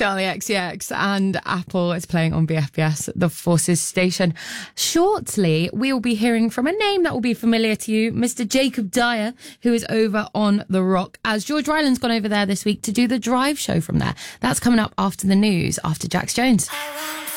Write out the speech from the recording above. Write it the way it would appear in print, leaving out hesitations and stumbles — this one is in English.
Charlie XCX and Apple is playing on BFBS, the Forces station. Shortly, we will be hearing from a name that will be familiar to you, Mr. Jacob Dyer, who is over on The Rock, as George Ryland's gone over there this week to do the drive show from there. That's coming up after the news, after Jax Jones.